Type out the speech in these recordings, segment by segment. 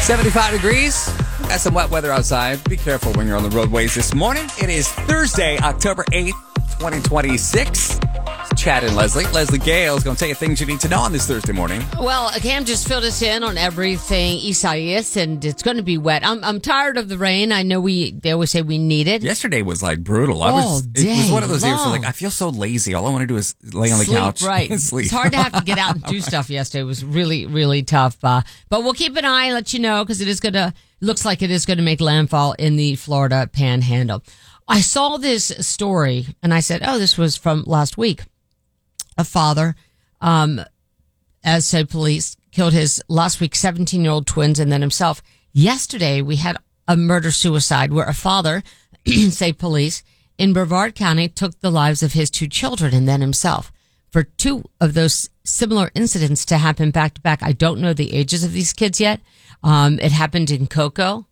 75 degrees. Got some wet weather outside. Be careful when you're on the roadways this morning. It is Thursday, October 8th, 2026. It's Chad and Leslie. Leslie Gale is going to tell you things you need to know on this Thursday morning. Well, Cam just filled us in on everything Isaias, and it's going to be wet. I'm tired of the rain. I know they always say we need it. Yesterday was like brutal. It was one of those days where like I feel so lazy. All I want to do is lay on the couch and sleep. It's hard to have to get out and do stuff yesterday. It was really, really tough. But we'll keep an eye and let you know because looks like it is going to make landfall in the Florida Panhandle. I saw this story and I said, oh, this was from last week. A father, as said police, killed his last week 17-year-old twins and then himself. Yesterday, we had a murder-suicide where a father, say police, in Brevard County took the lives of his two children and then himself. For two of those similar incidents to happen back-to-back, I don't know the ages of these kids yet. It happened in Cocoa,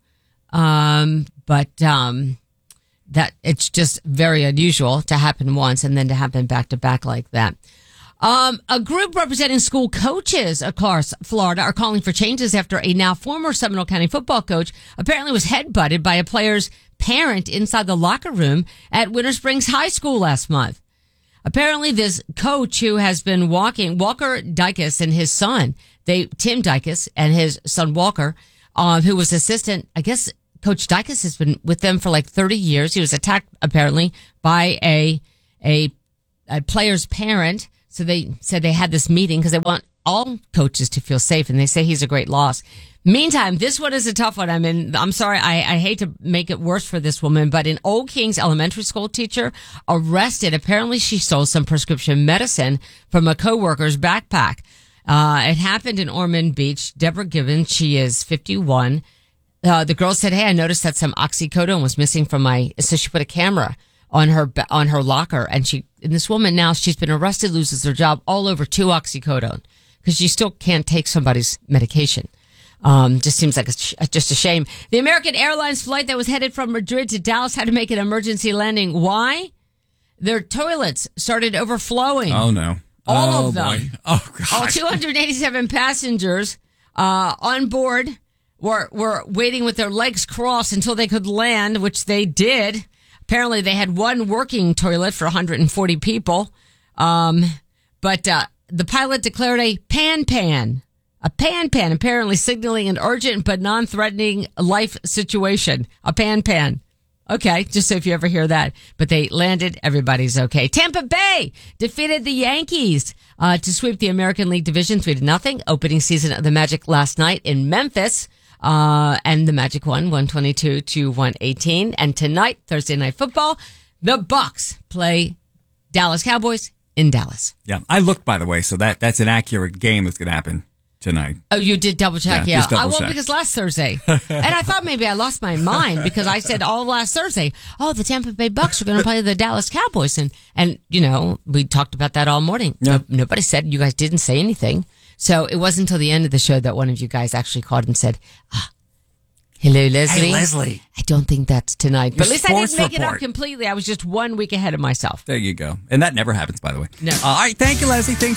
but that it's just very unusual to happen once and then to happen back-to-back like that. A group representing school coaches across Florida are calling for changes after a now former Seminole County football coach apparently was headbutted by a player's parent inside the locker room at Winter Springs High School last month. Apparently, this coach who has been Walker Dykes and his son, Tim Dykes and his son Walker, who was assistant, I guess Coach Dykes has been with them for like 30 years. He was attacked apparently by a player's parent. So they said they had this meeting because they want all coaches to feel safe, and they say he's a great loss. Meantime, this one is a tough one. I'm sorry, I hate to make it worse for this woman, but an Old Kings elementary school teacher arrested. Apparently, she stole some prescription medicine from a coworker's backpack. It happened in Ormond Beach. Deborah Gibbons, she is 51. The girl said, "Hey, I noticed that some oxycodone was missing from so she put a camera on her locker, and this woman now, she's been arrested, loses her job, all over 2 oxycodone because she still can't take somebody's medication. Just seems like just a shame. The American Airlines flight that was headed from Madrid to Dallas had to make an emergency landing. Why? Their toilets started overflowing. Oh no! All of them. Boy. Oh gosh! All 287 passengers on board were waiting with their legs crossed until they could land, which they did. Apparently, they had one working toilet for 140 people. But the pilot declared a pan, apparently signaling an urgent but non-threatening life situation. A pan. Okay, just so if you ever hear that. But they landed. Everybody's okay. Tampa Bay defeated the Yankees to sweep the American League Division 3-0. Opening season of the Magic last night in Memphis. And the Magic won 122-118. And tonight, Thursday Night Football, the Bucks play Dallas Cowboys in Dallas. Yeah, I looked, by the way, so that's an accurate game that's going to happen tonight. Oh, you did double check? Yeah. Just double check. Because last Thursday, and I thought maybe I lost my mind because I said all last Thursday, the Tampa Bay Bucks are going to play the Dallas Cowboys. And we talked about that all morning. Yeah. Nobody said, you guys didn't say anything. So it wasn't until the end of the show that one of you guys actually called and said, hello, Leslie. Hey, Leslie. I don't think that's tonight. But at least I didn't make it up report. completely. I was just 1 week ahead of myself. There you go. And that never happens, by the way. No. All right. Thank you, Leslie. Thanks.